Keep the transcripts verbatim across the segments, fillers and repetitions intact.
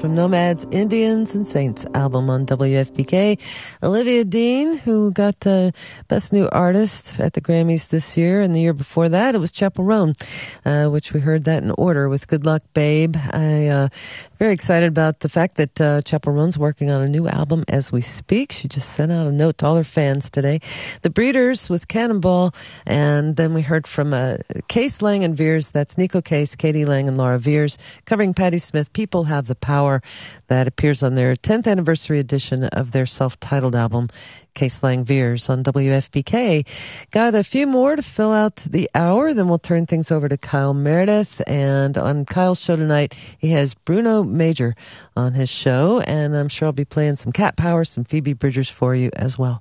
from Nomads, Indians, and Saints album on W F P K. Olivia Dean, who got uh, Best New Artist at the Grammys this year, and the year before that it was Chappell Roan, uh, which we heard that in order with Good Luck Babe. I uh very excited about the fact that uh, Chappell Roan's working on a new album as we speak. She just sent out a note to all her fans today. The Breeders with Cannonball, and then we heard from uh, Case Lang and Veers. That's Nico Case, Katie Lang, and Laura Veers, covering Patti Smith, People Have the Power. That appears on their tenth anniversary edition of their self-titled album, Case Lang Veers, on W F P K. Got a few more to fill out the hour, then we'll turn things over to Kyle Meredith. And on Kyle's show tonight, he has Bruno Major on his show, and I'm sure I'll be playing some Cat Power, some Phoebe Bridgers for you as well.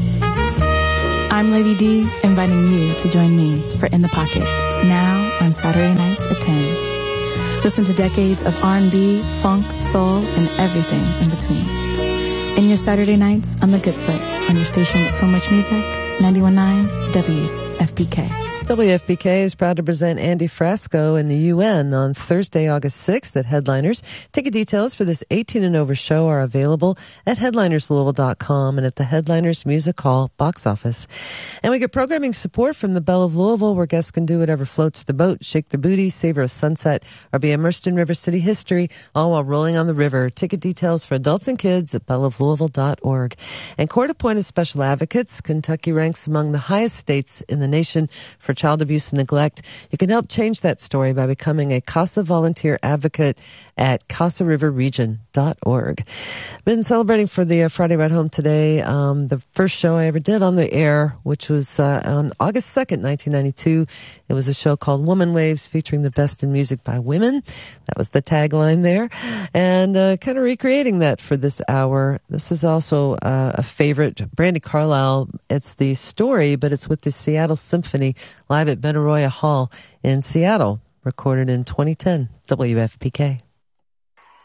I'm Lady D, inviting you to join me for In the Pocket, now on Saturday nights at ten. Listen to decades of R and B, funk, soul, and everything in between. In your Saturday nights on The Good Foot, on your station with so much music, ninety-one point nine W F P K. W F P K is proud to present Andy Frasco in the U N on Thursday, August sixth at Headliners. Ticket details for this eighteen and over show are available at headliners louisville dot com and at the Headliners Music Hall box office. And we get programming support from the Belle of Louisville, where guests can do whatever floats the boat, shake their booty, savor a sunset, or be immersed in River City history, all while rolling on the river. Ticket details for adults and kids at belle of louisville dot org. And court-appointed special advocates, Kentucky ranks among the highest states in the nation for child abuse and neglect. You can help change that story by becoming a CASA volunteer advocate at casa river region dot org. Been celebrating for the uh, Friday Ride Home today. Um, the first show I ever did on the air, which was uh, on August second, nineteen ninety-two. It was a show called Woman Waves, featuring the best in music by women. That was the tagline there. And uh, kind of recreating that for this hour. This is also uh, a favorite, Brandi Carlile. It's the story, but it's with the Seattle Symphony live at Benaroya Hall in Seattle, recorded in twenty ten. W F P K.